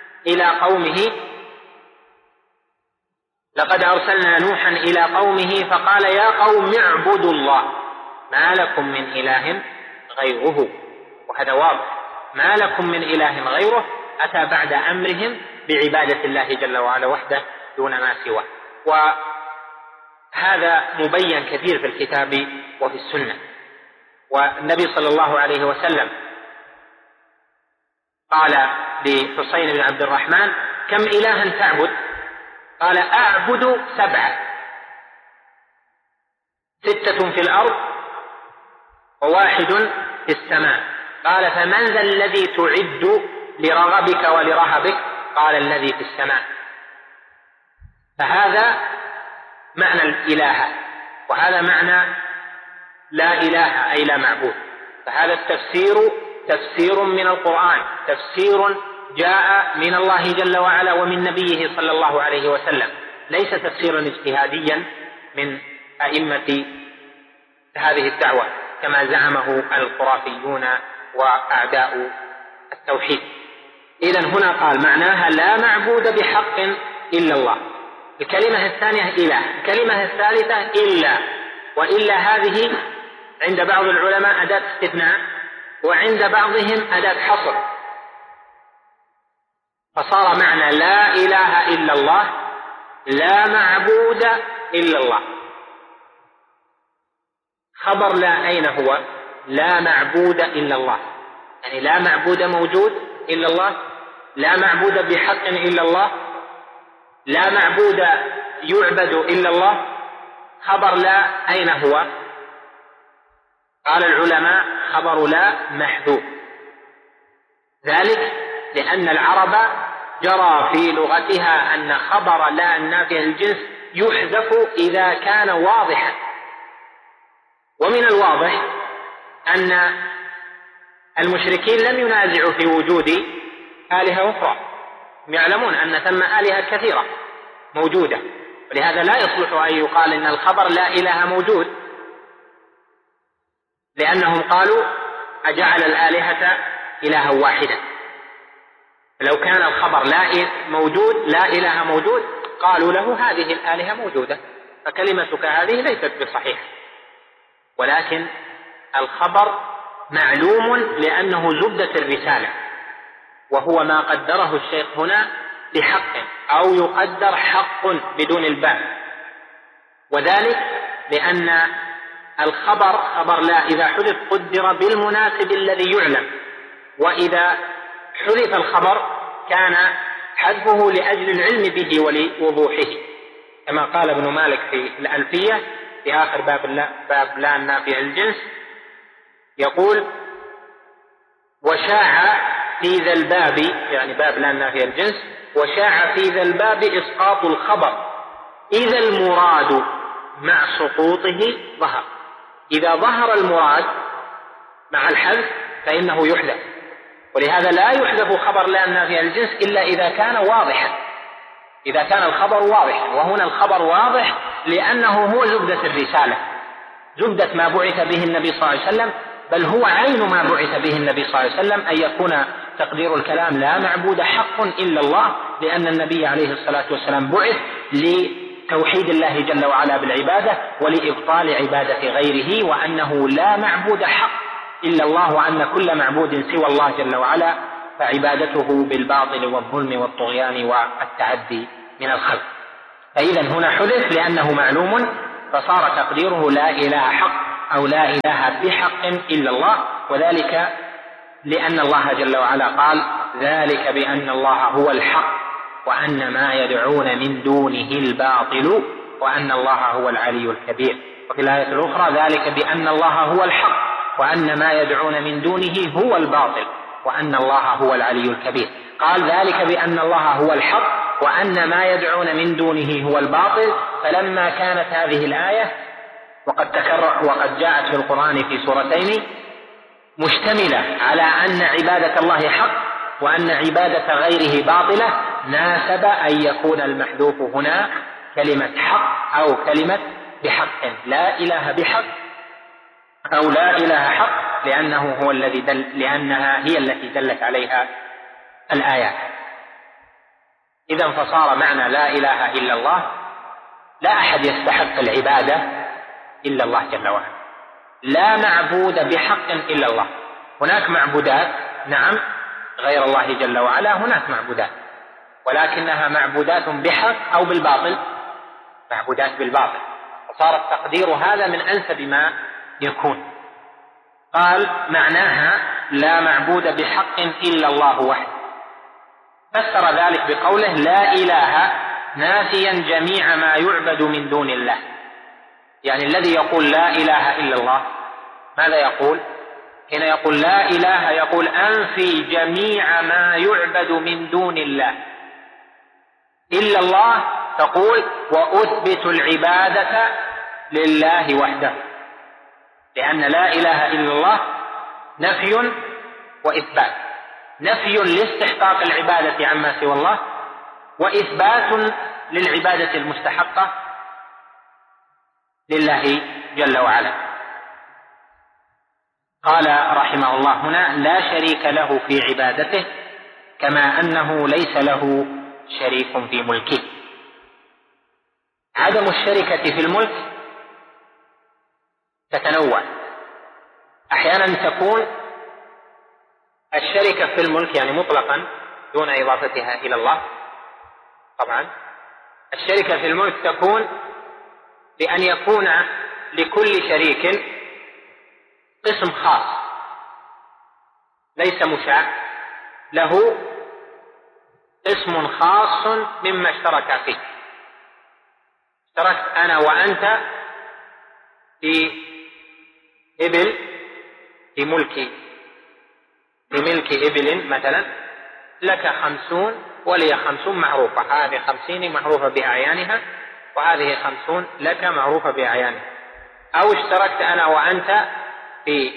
إلى قومه فقال يا قوم اعبدوا الله ما لكم من إله غيره. وهذا واضح، ما لكم من إله غيره أتى بعد أمرهم بعبادة الله جل وعلا وحده دون ما سواه. وهذا مبين كثير في الكتاب وفي السنة. والنبي صلى الله عليه وسلم قال لحسين بن عبد الرحمن كم إلها تعبد؟ قال أعبد 7 6 في الأرض و1 في السماء. قال فمن ذا الذي تعد لرغبك ولرهبك؟ قال الذي في السماء. فهذا معنى الإله، وهذا معنى لا إله أي لا معبود. فهذا التفسير تفسير من القرآن، تفسير جاء من الله جل وعلا ومن نبيه صلى الله عليه وسلم، ليس تفسيرا اجتهاديا من أئمة هذه الدعوة كما زعمه الخرافيون وأعداء التوحيد. إذن هنا قال معناها لا معبود بحق إلا الله. الكلمة الثانية إله، الكلمة الثالثة إلا، وإلا هذه عند بعض العلماء أداة استثناء وعند بعضهم أداة حصر، فصار معنى لا إله إلا الله لا معبود إلا الله. خبر لا أين هو؟ لا معبود إلا الله، يعني لا معبود موجود إلا الله، لا معبود بحق إلا الله، لا معبود يعبد إلا الله. خبر لا أين هو؟ قال العلماء خبر لا محذوف، ذلك لأن العرب جرى في لغتها أن خبر لا النافية للجنس يحذف إذا كان واضحا. ومن الواضح أن المشركين لم ينازعوا في وجود آلهة أخرى، يعلمون أن ثم آلهة كثيرة موجودة، ولهذا لا يصلح أن يقال إن الخبر لا إله موجود، لأنهم قالوا أجعل الآلهة إلها واحدا. لو كان الخبر لا موجود لا إله موجود قالوا له هذه الآلهة موجودة، فكلمتك هذه ليست بصحيحة. ولكن الخبر معلوم لأنه زبدة الرسالة، وهو ما قدره الشيخ هنا بحق، أو يقدر حق بدون الباء، وذلك لأن الخبر خبر لا إذا حذف قدر بالمناسب الذي يعلم، وإذا حذف الخبر كان حذفه لأجل العلم به ولوضوحه، كما قال ابن مالك في الألفية في آخر باب لا النافية للجنس، يقول وشاع في ذا الباب، يعني باب لا النافية للجنس، وشاع في ذا الباب إسقاط الخبر إذا المراد مع سقوطه ظهر. إذا ظهر المراد مع الحذف فإنه يحذف، ولهذا لا يحذف خبر لا النافية للجنس إلا إذا كان واضحا، إذا كان الخبر واضحا. وهنا الخبر واضح لأنه هو زبدة الرسالة، زبدة ما بعث به النبي صلى الله عليه وسلم، بل هو عين ما بعث به النبي صلى الله عليه وسلم، أن يكون تقدير الكلام لا معبود حق إلا الله، لأن النبي عليه الصلاة والسلام بعث لتوحيد الله جل وعلا بالعبادة ولإبطال عبادة غيره، وأنه لا معبود حق إلا الله، وأن كل معبود سوى الله جل وعلا فعبادته بالباطل والظلم والطغيان والتعدي من الخلق. فإذا هنا حذف لأنه معلوم، فصار تقديره لا إله حق أو لا إله بحق إلا الله، وذلك لأن الله جل وعلا قال: ذلك بأن الله هو الحق وأن ما يدعون من دونه الباطل وأن الله هو العلي الكبير. وفي الآية الأخرى: ذلك بأن الله هو الحق وأن ما يدعون من دونه هو الباطل وأن الله هو العلي الكبير. قال: ذلك بأن الله هو الحق وأن ما يدعون من دونه هو الباطل. فلما كانت هذه الآية وقد جاءت في القرآن في سورتين مشتملة على أن عبادة الله حق وأن عبادة غيره باطلة، ناسب أن يكون المحذوف هنا كلمة حق أو كلمة بحق، لا إله بحق أو لا إله حق، لأنها هي التي دلت عليها الآيات. إذن فصار معنى لا إله إلا الله: لا أحد يستحق العبادة إلا الله جل وعلا، لا معبود بحق إلا الله. هناك معبودات نعم غير الله جل وعلا، هناك معبودات ولكنها معبودات بحق أو بالباطل، معبودات بالباطل، فصار التقدير هذا من أنسب ما يكون. قال: معناها لا معبود بحق إلا الله وحده. فسر ذلك بقوله: لا إله، نافيا جميع ما يعبد من دون الله. يعني الذي يقول لا إله إلا الله ماذا يقول؟ هنا يقول لا إله، يقول أنفي جميع ما يعبد من دون الله إلا الله، تقول وأثبت العبادة لله وحده، لأن لا إله إلا الله نفي وإثبات، نفي لاستحقاق العبادة عما سوى الله، وإثبات للعبادة المستحقة لله جل وعلا. قال رحمه الله هنا: لا شريك له في عبادته كما أنه ليس له شريك في ملكه. عدم الشركة في الملك تتنوع، أحيانا تكون الشركة في الملك يعني مطلقا دون إضافتها إلى الله. طبعا الشركة في الملك تكون بأن يكون لكل شريك قسم خاص ليس مشاع، له قسم خاص مما اشترك فيه. اشتركت أنا وأنت في إبل، في ملك إبل مثلا، لك 50 ولي 50 معروفة، هذه 50 معروفة بأعيانها وهذه 50 لك معروفة بأعيانها. أو اشتركت أنا وأنت في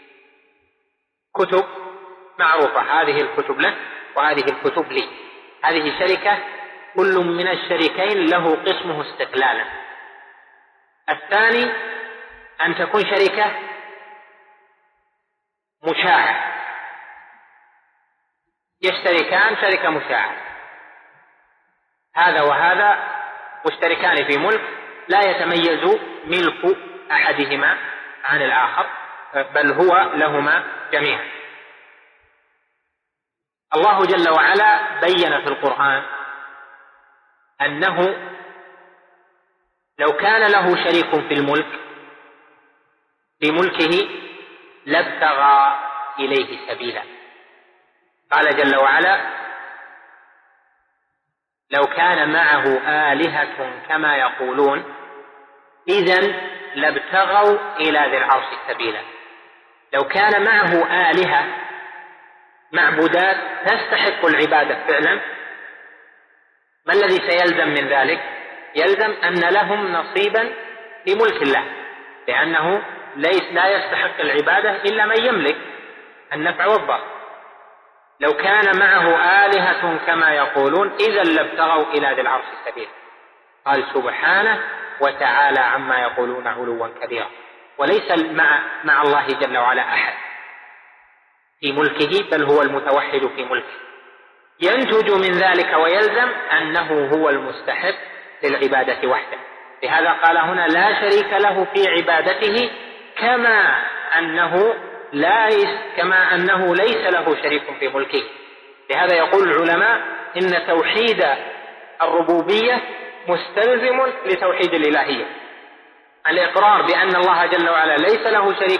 كتب معروفة، هذه الكتب لك وهذه الكتب لي، هذه شركة، كل من الشريكين له قسمه استقلالا. الثاني أن تكون شركة مشاعة، يشتركان شركة مشاعة، هذا وهذا مشتركان في ملك، لا يتميز ملك أحدهما عن الآخر بل هو لهما جميعا. الله جل وعلا بين في القرآن أنه لو كان له شريك في الملك في ملكه لابتغى إليه سبيلا. قال جل وعلا: لو كان معه آلهة كما يقولون إذن لابتغوا إلى ذي العرش سبيلا. لو كان معه آلهة معبودات تستحق العبادة فعلا، ما الذي سيلزم من ذلك؟ يلزم أن لهم نصيبا في ملك الله، لأنه لا يستحق العبادة إلا من يملك النفع والضر. لو كان معه آلهة كما يقولون إذن لابتغوا إلى ذي العرش سبيلا. قال سبحانه وتعالى عما يقولون علوا كبيرا. وليس مع الله جل وعلا أحد في ملكه، بل هو المتوحد في ملكه. ينتج من ذلك ويلزم أنه هو المستحق للعبادة وحده. لهذا قال هنا: لا شريك له في عبادته كما أنه ليس له شريك في ملكه. لهذا يقول العلماء إن توحيد الربوبية مستلزم لتوحيد الإلهية. الإقرار بأن الله جل وعلا ليس له شريك